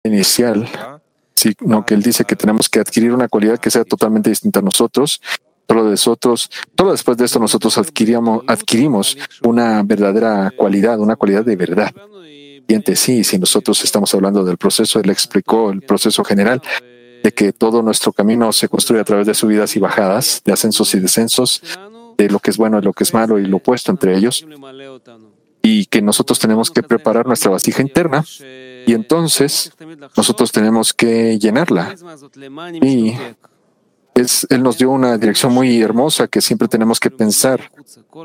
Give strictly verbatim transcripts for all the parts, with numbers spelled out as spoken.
inicial, sino que él dice que tenemos que adquirir una cualidad que sea totalmente distinta a nosotros. Solo de nosotros, solo después de esto nosotros adquirimos, adquirimos una verdadera cualidad, una cualidad de verdad. Siguiente, sí, si nosotros estamos hablando del proceso, él explicó el proceso general de que todo nuestro camino se construye a través de subidas y bajadas, de ascensos y descensos, de lo que es bueno y lo que es malo y lo opuesto entre ellos, y que nosotros tenemos que preparar nuestra vasija interna y entonces nosotros tenemos que llenarla. Y es, él nos dio una dirección muy hermosa que siempre tenemos que pensar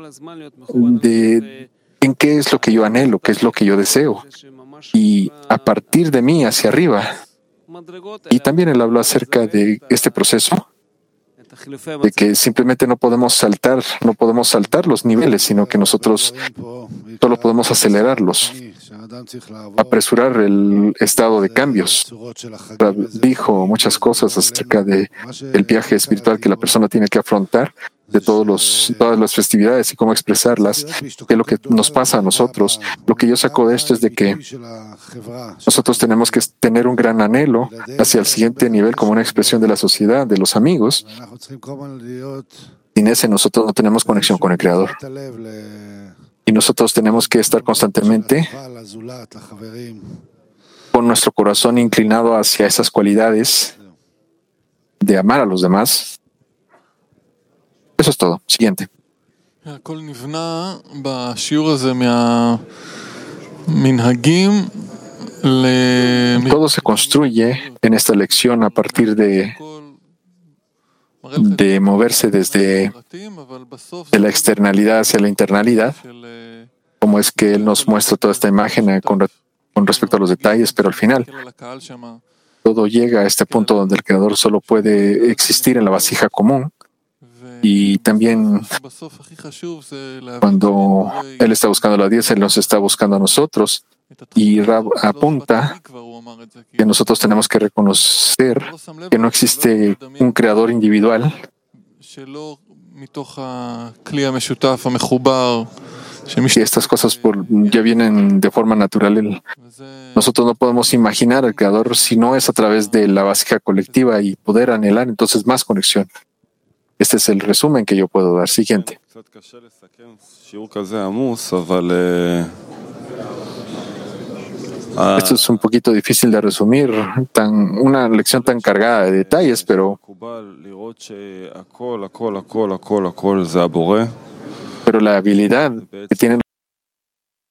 de en qué es lo que yo anhelo, qué es lo que yo deseo, y a partir de mí hacia arriba. Y también él habló acerca de este proceso, de que simplemente no podemos saltar, no podemos saltar los niveles, sino que nosotros solo podemos acelerarlos, apresurar el estado de cambios. Dijo muchas cosas acerca de el viaje espiritual que la persona tiene que afrontar, de todos los, todas las festividades y cómo expresarlas, que es lo que nos pasa a nosotros. Lo que yo saco de esto es de que nosotros tenemos que tener un gran anhelo hacia el siguiente nivel como una expresión de la sociedad, de los amigos. Sin ese nosotros no tenemos conexión con el Creador. Y nosotros tenemos que estar constantemente con nuestro corazón inclinado hacia esas cualidades de amar a los demás. Eso es todo. Siguiente. Todo se construye en esta lección a partir de, de moverse desde de la externalidad hacia la internalidad, como es que Él nos muestra toda esta imagen con, con respecto a los detalles, pero al final todo llega a este punto donde el Creador solo puede existir en la vasija común. Y también cuando Él está buscando a la diez, Él nos está buscando a nosotros. Y Rab apunta que nosotros tenemos que reconocer que no existe un creador individual y estas cosas por, ya vienen de forma natural. Nosotros no podemos imaginar al Creador si no es a través de la vasija colectiva y poder anhelar entonces más conexión. Este es el resumen que yo puedo dar. Siguiente. Esto es un poquito difícil de resumir, tan, una lección tan cargada de detalles, pero, pero la habilidad que tienen